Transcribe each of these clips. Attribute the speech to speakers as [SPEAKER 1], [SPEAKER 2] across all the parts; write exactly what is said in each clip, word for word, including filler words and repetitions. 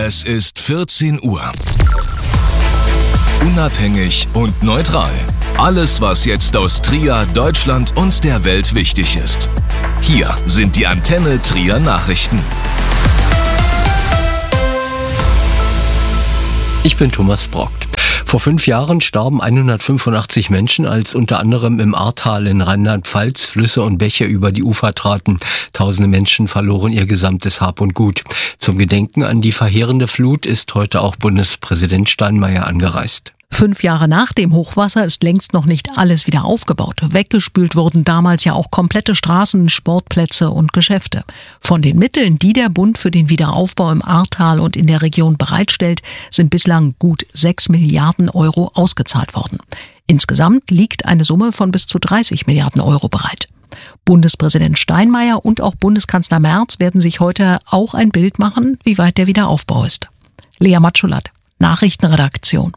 [SPEAKER 1] Es ist vierzehn Uhr. Unabhängig und neutral. Alles, was jetzt aus Trier, Deutschland und der Welt wichtig ist. Hier sind die Antenne Trier Nachrichten.
[SPEAKER 2] Ich bin Thomas Brock. Vor fünf Jahren starben hundertfünfundachtzig Menschen, als unter anderem im Ahrtal in Rheinland-Pfalz Flüsse und Bäche über die Ufer traten. Tausende Menschen verloren ihr gesamtes Hab und Gut. Zum Gedenken an die verheerende Flut ist heute auch Bundespräsident Steinmeier angereist.
[SPEAKER 3] Fünf Jahre nach dem Hochwasser ist längst noch nicht alles wieder aufgebaut. Weggespült wurden damals ja auch komplette Straßen, Sportplätze und Geschäfte. Von den Mitteln, die der Bund für den Wiederaufbau im Ahrtal und in der Region bereitstellt, sind bislang gut sechs Milliarden Euro ausgezahlt worden. Insgesamt liegt eine Summe von bis zu dreißig Milliarden Euro bereit. Bundespräsident Steinmeier und auch Bundeskanzler Merz werden sich heute auch ein Bild machen, wie weit der Wiederaufbau ist. Lea Matschulat, Nachrichtenredaktion.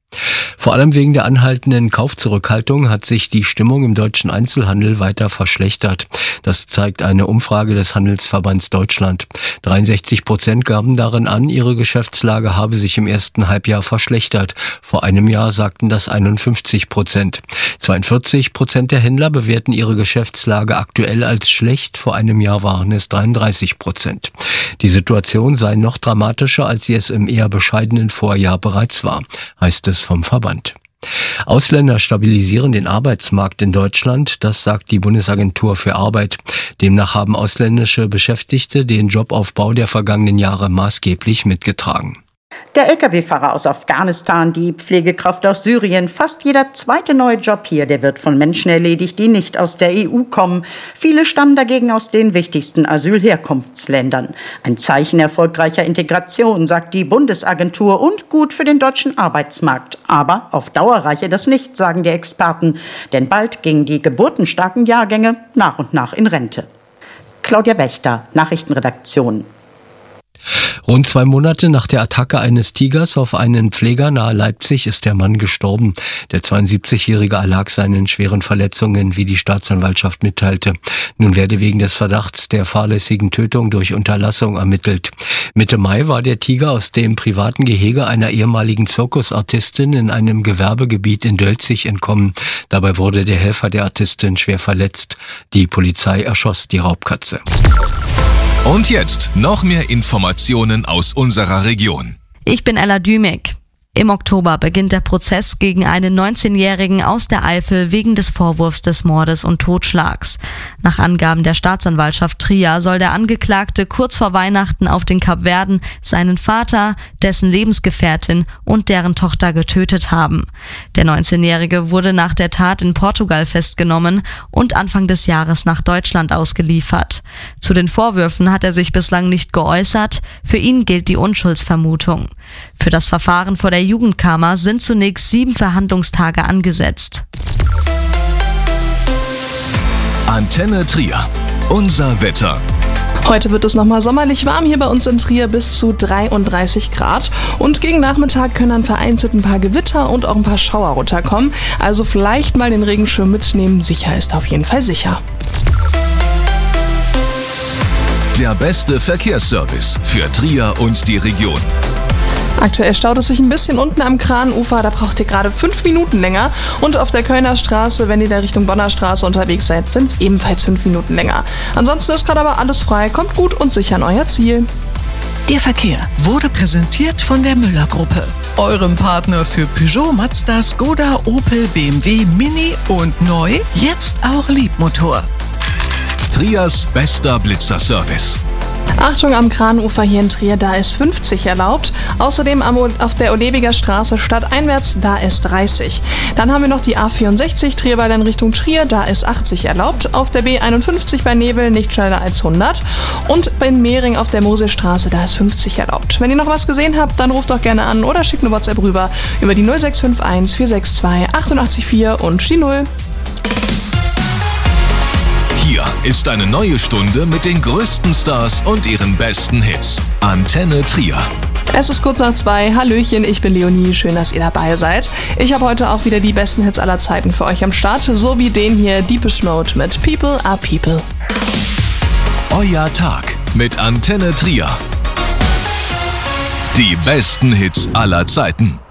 [SPEAKER 2] Vor allem wegen der anhaltenden Kaufzurückhaltung hat sich die Stimmung im deutschen Einzelhandel weiter verschlechtert. Das zeigt eine Umfrage des Handelsverbands Deutschland. dreiundsechzig Prozent gaben darin an, ihre Geschäftslage habe sich im ersten Halbjahr verschlechtert. Vor einem Jahr sagten das einundfünfzig Prozent. zweiundvierzig Prozent der Händler bewerten ihre Geschäftslage aktuell als schlecht. Vor einem Jahr waren es dreiunddreißig Prozent. Die Situation sei noch dramatischer, als sie es im eher bescheidenen Vorjahr bereits war, heißt es vom Verband. Ausländer stabilisieren den Arbeitsmarkt in Deutschland, das sagt die Bundesagentur für Arbeit. Demnach haben ausländische Beschäftigte den Jobaufbau der vergangenen Jahre maßgeblich mitgetragen.
[SPEAKER 4] Der L K W-Fahrer aus Afghanistan, die Pflegekraft aus Syrien, fast jeder zweite neue Job hier, der wird von Menschen erledigt, die nicht aus der E U kommen. Viele stammen dagegen aus den wichtigsten Asylherkunftsländern. Ein Zeichen erfolgreicher Integration, sagt die Bundesagentur, und gut für den deutschen Arbeitsmarkt. Aber auf Dauer reiche das nicht, sagen die Experten, denn bald gingen die geburtenstarken Jahrgänge nach und nach in Rente. Claudia Wächter, Nachrichtenredaktion.
[SPEAKER 2] Rund zwei Monate nach der Attacke eines Tigers auf einen Pfleger nahe Leipzig ist der Mann gestorben. Der zweiundsiebzigjährige erlag seinen schweren Verletzungen, wie die Staatsanwaltschaft mitteilte. Nun werde wegen des Verdachts der fahrlässigen Tötung durch Unterlassung ermittelt. Mitte Mai war der Tiger aus dem privaten Gehege einer ehemaligen Zirkusartistin in einem Gewerbegebiet in Dölzig entkommen. Dabei wurde der Helfer der Artistin schwer verletzt. Die Polizei erschoss die Raubkatze.
[SPEAKER 1] Und jetzt noch mehr Informationen aus unserer Region.
[SPEAKER 5] Ich bin Ella Dümig. Im Oktober beginnt der Prozess gegen einen neunzehnjährigen aus der Eifel wegen des Vorwurfs des Mordes und Totschlags. Nach Angaben der Staatsanwaltschaft Trier soll der Angeklagte kurz vor Weihnachten auf den Kapverden seinen Vater, dessen Lebensgefährtin und deren Tochter getötet haben. Der neunzehnjährige wurde nach der Tat in Portugal festgenommen und Anfang des Jahres nach Deutschland ausgeliefert. Zu den Vorwürfen hat er sich bislang nicht geäußert. Für ihn gilt die Unschuldsvermutung. Für das Verfahren vor der Jugendkammer sind zunächst sieben Verhandlungstage angesetzt.
[SPEAKER 1] Antenne Trier. Unser Wetter.
[SPEAKER 6] Heute wird es nochmal sommerlich warm hier bei uns in Trier, bis zu dreiunddreißig Grad. Und gegen Nachmittag können dann vereinzelt ein paar Gewitter und auch ein paar Schauer runterkommen. Also vielleicht mal den Regenschirm mitnehmen. Sicher ist auf jeden Fall sicher.
[SPEAKER 1] Der beste Verkehrsservice für Trier und die Region.
[SPEAKER 6] Aktuell staut es sich ein bisschen unten am Kranufer, da braucht ihr gerade fünf Minuten länger. Und auf der Kölner Straße, wenn ihr da Richtung Bonner Straße unterwegs seid, sind es ebenfalls fünf Minuten länger. Ansonsten ist gerade aber alles frei, kommt gut und sicher an euer Ziel.
[SPEAKER 7] Der Verkehr wurde präsentiert von der Müller-Gruppe, eurem Partner für Peugeot, Mazda, Skoda, Opel, B M W, Mini und neu, jetzt auch Liebmotor.
[SPEAKER 1] Triers bester Blitzerservice.
[SPEAKER 6] Achtung am Kranufer hier in Trier, da ist fünfzig erlaubt. Außerdem am, auf der Olewiger Straße stadteinwärts, da ist dreißig. Dann haben wir noch die A vierundsechzig, Trierweiler in Richtung Trier, da ist achtzig erlaubt. Auf der B einundfünfzig bei Nebel nicht schneller als hundert. Und in Mehring auf der Moselstraße, da ist fünfzig erlaubt. Wenn ihr noch was gesehen habt, dann ruft doch gerne an oder schickt eine WhatsApp rüber über die null sechs fünf eins vier sechs zwei acht acht vier und die null.
[SPEAKER 1] Hier ist eine neue Stunde mit den größten Stars und ihren besten Hits. Antenne Trier.
[SPEAKER 6] Es ist kurz nach zwei. Hallöchen, ich bin Leonie. Schön, dass ihr dabei seid. Ich habe heute auch wieder die besten Hits aller Zeiten für euch am Start. So wie den hier, Deepish Mode mit People Are People.
[SPEAKER 1] Euer Tag mit Antenne Trier. Die besten Hits aller Zeiten.